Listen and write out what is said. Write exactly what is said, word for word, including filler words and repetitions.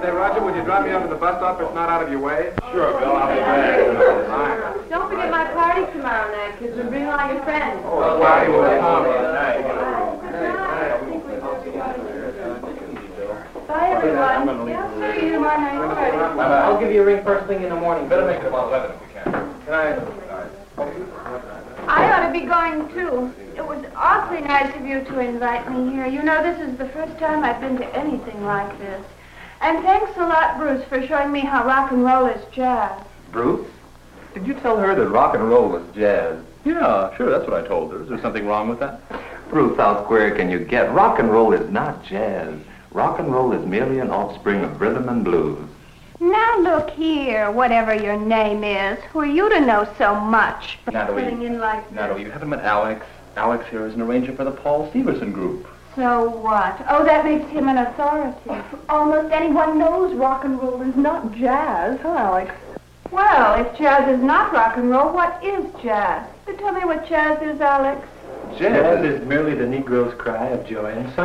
Say, Roger, would you drop me off at the bus stop if it's not out of your way? Sure, Bill, I'll be back. Fine. Don't forget my party tomorrow night, kids, and bring all your friends. Oh, party will come. Bye, everyone. Yeah, see you tomorrow night. I'll give you a ring first thing in the morning. Better make it about eleven if you can. Good night. I ought to be going, too. It was awfully nice of you to invite me here. You know, this is the first time I've been to anything like this. And thanks a lot, Bruce, for showing me how rock and roll is jazz. Bruce? Did you tell her that rock and roll was jazz? Yeah, sure, that's what I told her. Is there something wrong with that? Bruce, how square can you get? Rock and roll is not jazz. Rock and roll is merely an offspring of rhythm and blues. Now look here, whatever your name is, who are you to know so much? Natalie, Putting in like this? Natalie, you haven't met Alex. Alex here is an arranger for the Paul Stevenson group. So what? Oh, that makes him an authority. Almost anyone knows rock and roll is not jazz, huh, Alex? Well, if jazz is not rock and roll, what is jazz? You tell me what jazz is, Alex. Jazz is merely the Negro's cry of joy and